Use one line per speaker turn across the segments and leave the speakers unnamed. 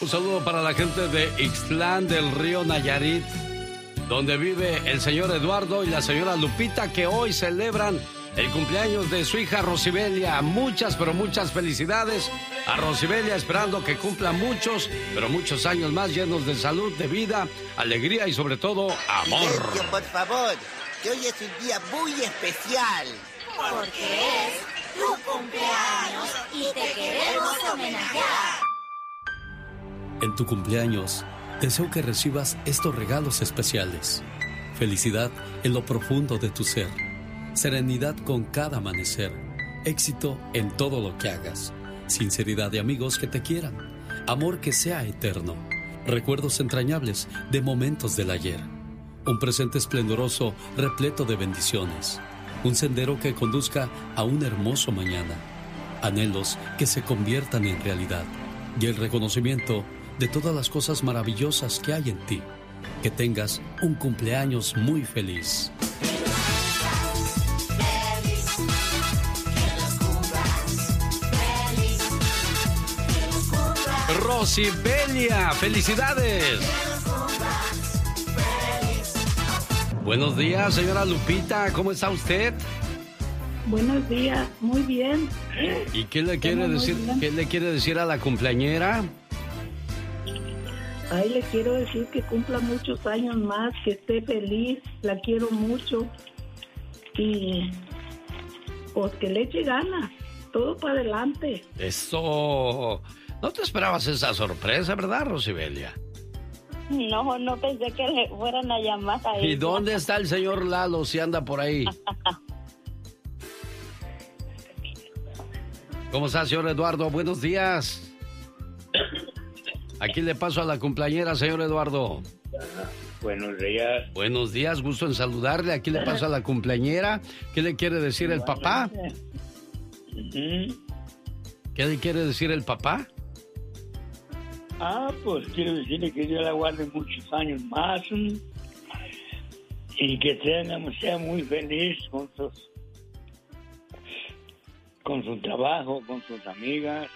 Un saludo para la gente de Ixtlán del Río Nayarit, donde vive el señor Eduardo y la señora Lupita, que hoy celebran el cumpleaños de su hija Rosibelia. Muchas, pero muchas felicidades a Rosibelia, esperando que cumpla muchos, pero muchos años más llenos de salud, de vida, alegría y sobre todo amor.
Silencio, por favor, que hoy es un día muy especial.
Porque es tu cumpleaños y te queremos homenajear.
En tu cumpleaños, deseo que recibas estos regalos especiales. Felicidad en lo profundo de tu ser. Serenidad con cada amanecer. Éxito en todo lo que hagas. Sinceridad de amigos que te quieran. Amor que sea eterno. Recuerdos entrañables de momentos del ayer. Un presente esplendoroso repleto de bendiciones. Un sendero que conduzca a un hermoso mañana. Anhelos que se conviertan en realidad. Y el reconocimiento de todas las cosas maravillosas que hay en ti. Que tengas un cumpleaños muy feliz. Rosibelia, felicidades. Buenos días, señora Lupita, ¿cómo está usted?
Buenos días, muy bien.
¿Y qué le quiere decir? ¿Qué le quiere decir a la cumpleañera?
Ay, le quiero decir que cumpla muchos años más, que esté feliz, la quiero mucho y pues que le eche ganas, todo para adelante.
Eso. No te esperabas esa sorpresa, ¿verdad, Rosibelia?
No pensé que le fueran a llamar a ella.
¿Y dónde está el señor Lalo si anda por ahí? ¿Cómo está, señor Eduardo? Buenos días. Aquí le paso a la cumpleañera, señor Eduardo.
Buenos días.
Buenos días, gusto en saludarle. Aquí le paso a la cumpleañera. ¿Qué le quiere decir el papá? ¿Qué le quiere decir el papá?
Pues quiero decirle que Dios la guarde muchos años más y que sea muy feliz con su trabajo, con sus amigas,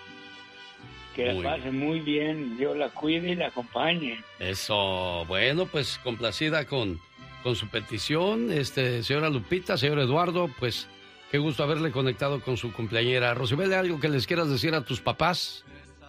que la pase muy bien, Dios la cuide y la acompañe.
Eso, bueno, pues complacida con su petición, señora Lupita, señor Eduardo, pues qué gusto haberle conectado con su cumpleañera. Rosibelia, ¿algo que les quieras decir a tus papás?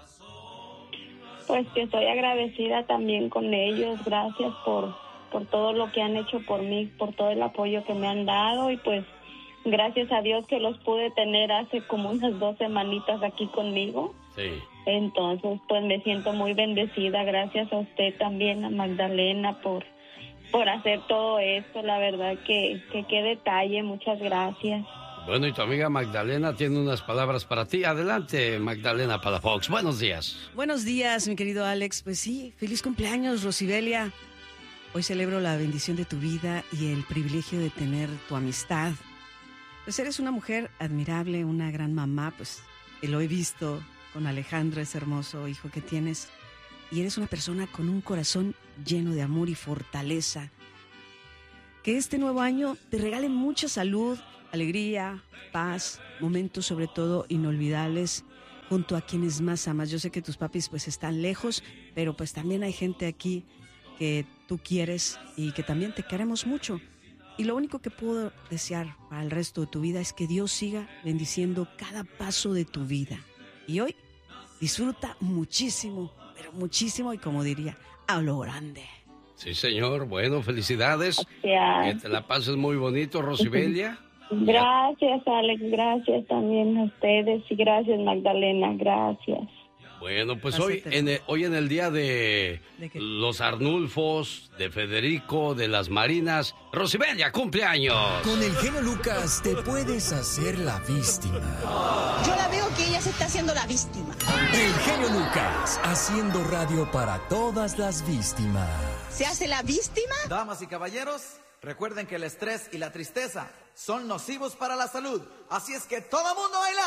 Pues que estoy agradecida también con ellos, gracias por todo lo que han hecho por mí, por todo el apoyo que me han dado y pues gracias a Dios que los pude tener hace como unas 2 semanitas aquí conmigo.
Sí.
Entonces pues me siento muy bendecida, gracias a usted también, a Magdalena, por hacer todo esto, la verdad que qué detalle, muchas gracias.
Bueno, y tu amiga Magdalena tiene unas palabras para ti. Adelante, Magdalena Palafox. Buenos días.
Buenos días, mi querido Alex. Pues sí, feliz cumpleaños, Rosibelia. Hoy celebro la bendición de tu vida y el privilegio de tener tu amistad. Pues eres una mujer admirable, una gran mamá, pues lo he visto con Alejandro, ese hermoso hijo que tienes. Y eres una persona con un corazón lleno de amor y fortaleza. Que este nuevo año te regale mucha salud, alegría, paz, momentos sobre todo inolvidables junto a quienes más amas. Yo sé que tus papis pues están lejos, pero pues también hay gente aquí que tú quieres y que también te queremos mucho. Y lo único que puedo desear para el resto de tu vida es que Dios siga bendiciendo cada paso de tu vida. Y hoy disfruta muchísimo, pero muchísimo y como diría, a lo grande.
Sí, señor. Bueno, felicidades. Que te la pases muy bonito, Rosibelia.
Gracias, Alex, gracias también a ustedes y gracias, Magdalena, gracias.
Bueno, pues hoy en el día de los Arnulfos, de Federico, de las Marinas, Rosibelia, cumpleaños.
Con el genio Lucas te puedes hacer la víctima.
Yo la veo que ella se está haciendo la víctima.
El genio Lucas, haciendo radio para todas las víctimas.
¿Se hace la víctima?
Damas y caballeros, recuerden que el estrés y la tristeza son nocivos para la salud. Así es que todo mundo baila.